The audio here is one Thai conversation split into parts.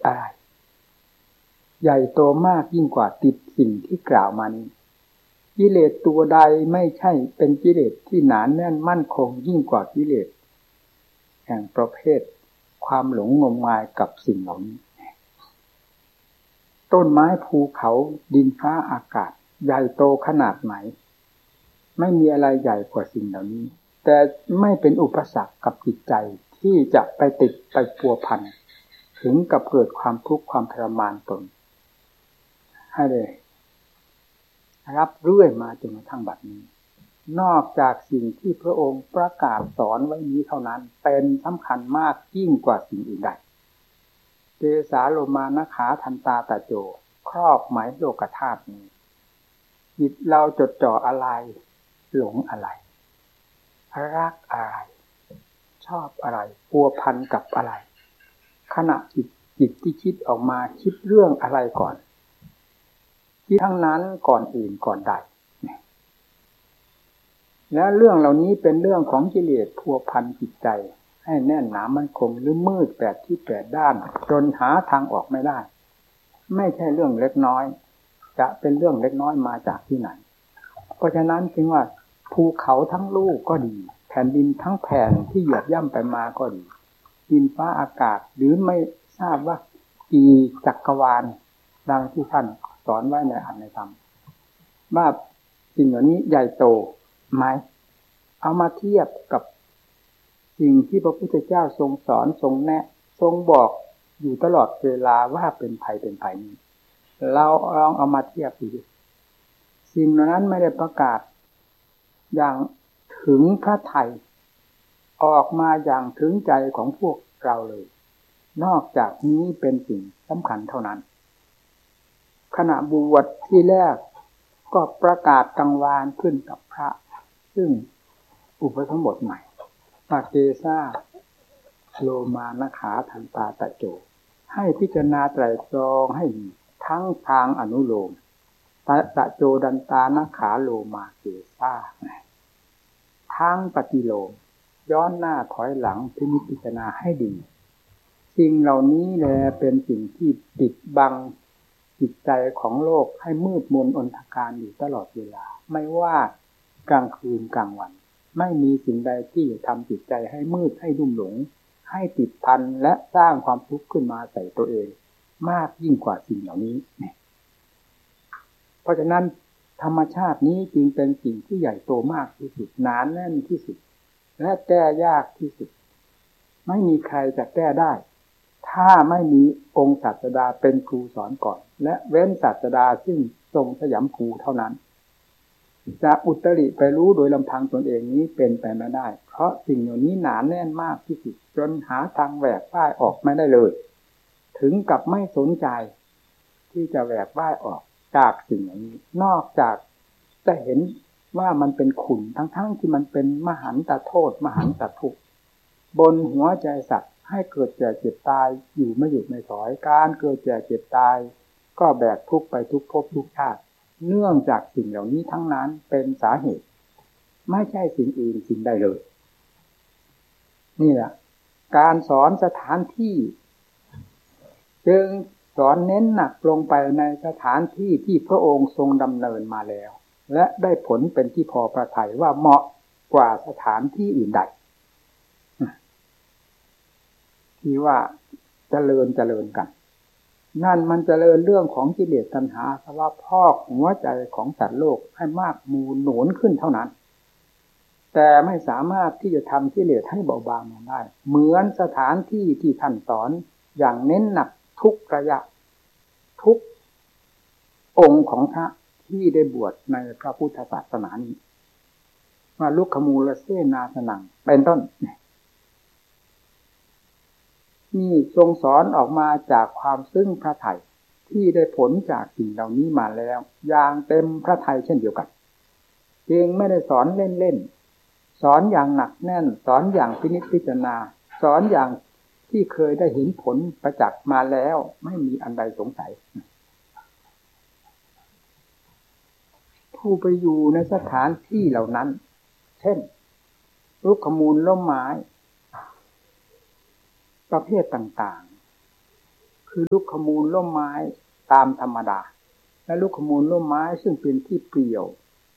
อะไรใหญ่โตมากยิ่งกว่าติดสิ่งที่กล่าวมานี้กิเลสตัวใดไม่ใช่เป็นกิเลสที่หนาแน่นมั่นคงยิ่งกว่ากิเลสแห่งประเภทความหลงงมงายกับสิ่งเหล่านี้ต้นไม้ภูเขาดินฟ้าอากาศใหญ่โตขนาดไหนไม่มีอะไรใหญ่กว่าสิ่งเหล่านี้แต่ไม่เป็นอุปสรรคกับจิตใจที่จะไปติดไปพัวพันถึงกับเกิดความทุกข์ความทรมานตนให้เลยรับเรื่อยมาจนกระทั่งบัดนี้นอกจากสิ่งที่พระองค์ประกาศสอนไว้นี้เท่านั้นเป็นสำคัญมากยิ่งกว่าสิ่งอื่นใดเกสาโลมานะขาทันตาตะโจครอบหมายโลกธาตุนี้จิตเราจดจ่ออะไรหลงอะไรรักอะไรชอบอะไรพัวพันกับอะไรขณะจิตที่คิดออกมาคิดเรื่องอะไรก่อนคิดทั้งนั้นก่อนอื่นก่อนใดและเรื่องเหล่านี้เป็นเรื่องของกิเลสพัวพันจิตใจให้แน่นหนามั่นคงหรือมืดแปดที่แปดด้านจนหาทางออกไม่ได้ไม่ใช่เรื่องเล็กน้อยจะเป็นเรื่องเล็กน้อยมาจากที่ไหนเพราะฉะนั้นจึงว่าภูเขาทั้งลูกก็ดีแผ่นดินทั้งแผ่นที่เหยียบย่ำไปมาก็ดีดินฟ้าอากาศหรือไม่ทราบว่ากี่จักรวาลดังที่ท่านสอนไว้ในอัตถธรรมว่าสิ่งเหล่านี้ใหญ่โตไหมเอามาเทียบกับสิ่งที่พระพุทธเจ้าทรงสอนทรงแนะทรงบอกอยู่ตลอดเวลาว่าเป็นภัยเป็นภัยนี้เราลองเอามาเทียบดูสิ่งเหล่านั้นไม่ได้ประกาศอย่างถึงพระทัยออกมาอย่างถึงใจของพวกเราเลยนอกจากนี้เป็นสิ่งสำคัญเท่านั้นขณะบวชที่แรกก็ประกาศกังวานขึ้นกับพระซึ่งอุปสมบทใหม่ปาเกซาโลมานะขาทันตาตะโจให้พิจารณาไตรตรองให้ดีทั้งทางอนุโลมตะโจดันตานะขาโลมาเกซาทั้งปฏิโลมย้อนหน้าถอยหลังพิจารณาให้ดีสิ่งเหล่านี้แหละเป็นสิ่งที่ปิดบังจิตใจของโลกให้มืดมนอนทการอยู่ตลอดเวลาไม่ว่ากลางคืนกลางวันไม่มีสิ่งใดที่จะทำจิตใจให้มืดให้ลุ่มหลงให้ติดพันและสร้างความทุกข์ขึ้นมาใส่ตัวเองมากยิ่งกว่าสิ่งเหล่านี้เพราะฉะนั้นธรรมชาตินี้จึงเป็นสิ่งที่ใหญ่โตมากที่สุดหนาแน่นที่สุดและแก้ยากที่สุดไม่มีใครจะแก้ได้ถ้าไม่มีองค์ศาสดาเป็นครูสอนก่อนและเว้นศาสดาซึ่งทรงสยามภูเท่านั้นจะอุตริไปรู้โดยลำพังตนเองนี้เป็นไปไม่ได้เพราะสิ่งเหล่านี้หนาแน่นมากที่สุดจนหาทางแหวกว่ายออกไม่ได้เลยถึงกับไม่สนใจที่จะแหวกว่ายออกจากสิ่งเหล่านี้นอกจากจะเห็นว่ามันเป็นขุ่นทั้งที่มันเป็นมหันตโทษมหันตทุกข์บนหัวใจสัตว์ให้เกิดแก่เจ็บตายอยู่ไม่หยุดไม่ถอยการเกิดแก่เจ็บตายก็แบกทุกข์ไปทุกภพทุกชาติเนื่องจากสิ่งเหล่านี้ทั้งนั้นเป็นสาเหตุไม่ใช่สิ่งอื่นสิ่งใดเลยนี่แหละการสอนสถานที่จึงสอนเน้นหนักลงไปในสถานที่ที่พระองค์ทรงดำเนินมาแล้วและได้ผลเป็นที่พอพระทัยว่าเหมาะกว่าสถานที่อื่นใดที่ว่าเจริญกันนั่นมันเจริญเรื่องของกิเลสตัณหาสภาวะพอกหัวใจของสัตว์โลกให้มากมูลหนุนขึ้นเท่านั้นแต่ไม่สามารถที่จะทำกิเลสให้เบาบางลงได้เหมือนสถานที่ที่ท่านสอนอย่างเน้นหนักทุกระยะทุกองค์ของพระที่ได้บวชในพระพุทธศาสนานี้ว่าลุกขมูลเสนาสนังเป็นต้นนี่ทรงสอนออกมาจากความซึ้งพระทัยที่ได้ผลจากสิ่งเหล่านี้มาแล้วอย่างเต็มพระทัยเช่นเดียวกันจึงไม่ได้สอนเล่นๆสอนอย่างหนักแน่นสอนอย่างพิจารณาสอนอย่างที่เคยได้เห็นผลประจักษ์มาแล้วไม่มีอันใดสงสัยผู้ไปอยู่ในสถานที่เหล่านั้นเช่นลุกขมูลล้มไม้ประเภทต่างๆคือลูกขมูลร่มไม้ตามธรรมดาและลูกขมูลร่มไม้ซึ่งเป็นที่เปลี่ยว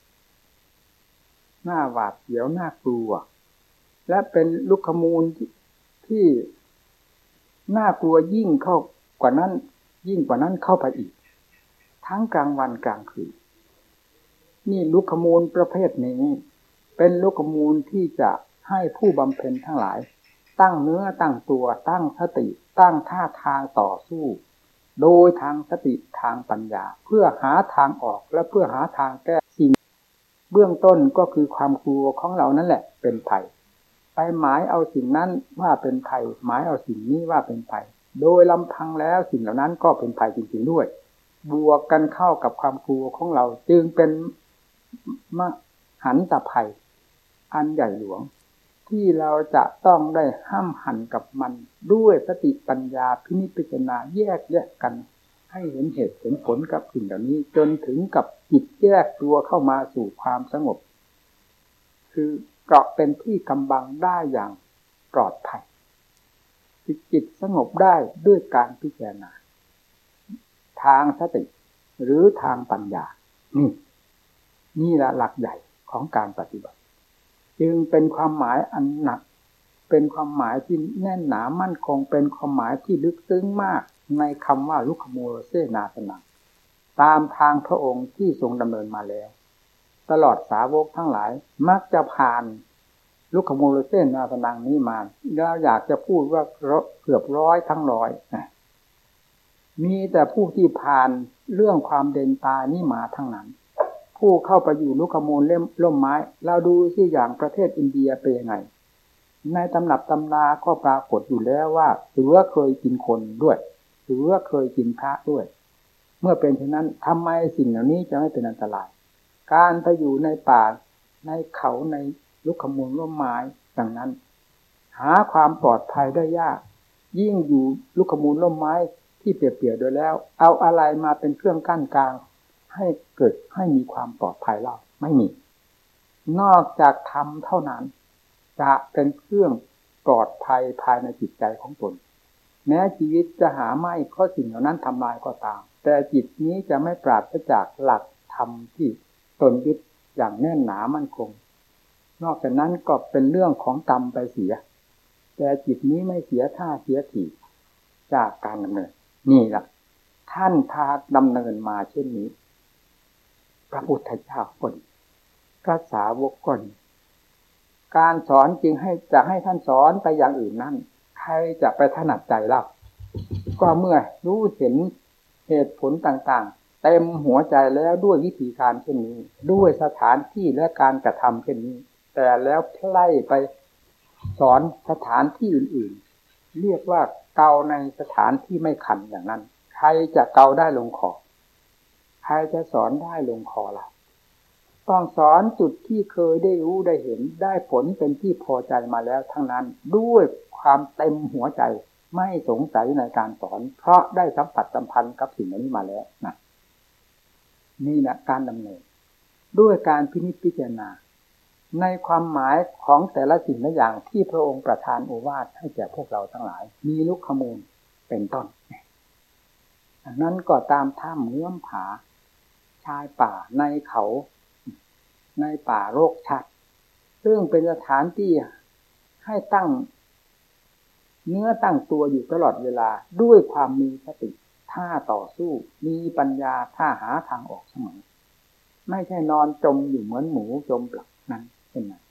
หน้าหวาดเสียวน่ากลัวและเป็นลูกขมูลที่น่ากลัวยิ่งเข้ากว่านั้นยิ่งกว่านั้นเข้าไปอีกทั้งกลางวันกลางคืนนี่ลูกขมูลประเภทนี้เป็นลูกขมูลที่จะให้ผู้บำเพ็ญทั้งหลายตั้งเนื้อตั้งตัวตั้งสติตั้งท่าทางต่อสู้โดยทางสติทางปัญญาเพื่อหาทางออกและเพื่อหาทางแก้สิ่งเบื้องต้นก็คือความกลัวของเรานั่นแหละเป็นภัยไปหมายเอาสิ่งนั้นว่าเป็นภัยหมายเอาสิ่งนี้ว่าเป็นภัยโดยลำพังแล้วสิ่งเหล่านั้นก็เป็นภัยจริงๆด้วยบวกกันเข้ากับความกลัวของเราจึงเป็นมหันตภัยอันใหญ่หลวงที่เราจะต้องได้ห้ามหันกับมันด้วยสติปัญญาพินิจพิจารณาแยกกันให้เห็นเหตุเห็นผลกับสิ่งเหล่านี้จนถึงกับจิตแยกตัวเข้ามาสู่ความสงบคือเกาะเป็นที่กำบังได้อย่างปลอดภัยจิตสงบได้ด้วยการพิจารณาทางสติหรือทางปัญญานี่แหละหลักใหญ่ของการปฏิบัติจึงเป็นความหมายอันหนักเป็นความหมายที่แน่นหนามั่นคงเป็นความหมายที่ลึกซึ้งมากในคำว่าลุคโมโรเซนาสนังตามทางพระองค์ที่ทรงดำเนินมาแล้วตลอดสาวกทั้งหลายมักจะผ่านลุคโมโรเซนาสนังนี้มาเราอยากจะพูดว่าเกือบร้อยทั้งร้อยมีแต่ผู้ที่ผ่านเรื่องความเด่นตายนี่มาทั้งนั้นผู้เข้าไปอยู่ลุกขมูลล่มไม้เราดูสิอย่างประเทศอินเดียเป็นยังไงในตำรับตำราก็ปรากฏอยู่แล้วว่าเสือเคยกินคนด้วยเสือเคยกินพระด้วยเมื่อเป็นเช่นนั้นทำไมสิ่งเหล่านี้จะไม่เป็นอันตรายการไปอยู่ในป่าในเขาในลุกขมูลล่มไม้ดังนั้นหาความปลอดภัยได้ยากยิ่งอยู่ลุกขมูลล่มไม้ที่เปรียวๆโดยแล้วเอาอะไรมาเป็นเครื่องกั้นกลางให้เกิดให้มีความปลอดภัยเล่าไม่มีนอกจากธรรมเท่านั้นจะเป็นเครื่องปลอดภัยภายในจิตใจของตนแม้ชีวิตจะหาไม่เพราะสิ่งเหล่านั้นทำลายก็ตามแต่จิตนี้จะไม่ปราศจากหลักธรรมที่ตนยึดอย่างแน่นหนามั่นคงนอกจากนั้นก็เป็นเรื่องของกรรมไปเสียแต่จิตนี้ไม่เสียท่าเสียทีจากการดำเนินนี่แหละท่านพาดำเนินมาเช่นนี้พระพุทธเจ้าก็ดีพระสาวกก็ดีการสอนจึงจะให้ท่านสอนไปอย่างอื่นนั่นใครจะไปถนัดใจเล่าก็เมื่อรู้เห็นเหตุผลต่างๆเต็มหัวใจแล้วด้วยวิธีการเช่นนี้ด้วยสถานที่และการกระทำเช่นนี้แต่แล้วไพล่ไปสอนสถานที่อื่นๆเรียกว่าเกาในสถานที่ไม่คันอย่างนั้นใครจะเกาได้ลงคอใครจะสอนได้ลงคอล่ะต้องสอนจุดที่เคยได้รู้ได้เห็นได้ผลเป็นที่พอใจมาแล้วทั้งนั้นด้วยความเต็มหัวใจไม่สงสัยในการสอนเพราะได้สัมผัสสัมพันธ์กับสิ่งนี้มาแล้วนะนี่นะการดำเนินด้วยการพินิจพิจารณาในความหมายของแต่ละสิ่งละอย่างที่พระองค์ประทานโอวาทให้แก่พวกเราทั้งหลายมีลุกขมูลเป็นต้นอันนั้นก็ตามถ้ำเงื้อมผาชายป่าในเขาในป่าโรคชัดซึ่งเป็นสถานที่ให้ตั้งเนื้อตั้งตัวอยู่ตลอดเวลาด้วยความมีสติท่าต่อสู้มีปัญญาท่าหาทางออกเสมอไม่ใช่นอนจมอยู่เหมือนหมูจมปลักนั้นเป็นไง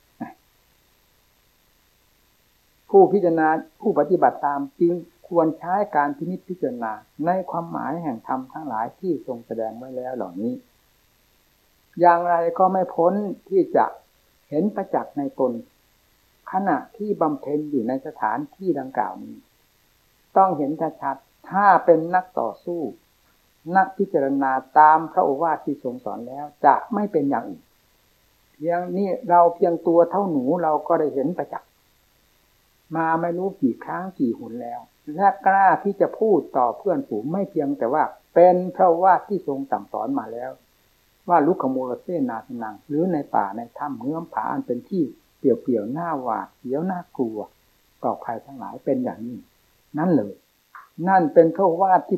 ผู้พิจารณาผู้ปฏิบัติตามจึงควรใช้การพินิจพิจารณาในความหมายแห่งธรรมทั้งหลายที่ทรงแสดงไว้แล้วเหล่านี้อย่างไรก็ไม่พ้นที่จะเห็นประจักษ์ในตนขณะที่บำเพ็ญอยู่ในสถานที่ดังกล่าวนี้ต้องเห็นชัดๆถ้าเป็นนักต่อสู้นักพิจารณาตามพระโอวาทที่ทรงสอนแล้วจะไม่เป็นอย่างอื่นเพียงนี้เราเพียงตัวเท่าหนูเราก็ได้เห็นประจักษ์มาไม่รู้กี่ครั้งกี่หนแล้วและกล้าที่จะพูดต่อเพื่อนฝูงไม่เพียงแต่ว่าเป็นพระโอวาทที่ทรงสั่งสอนมาแล้วว่าลุกขมูลเสนาสนังหรือในป่าในถ้ำเงื้อมผาอันเป็นที่เปลี่ยวๆหน้าหวาดเสียวน่ากลัวต่อภัยทั้งหลายเป็นอย่างนี้นั่นเลยนั่นเป็นพระวาทที่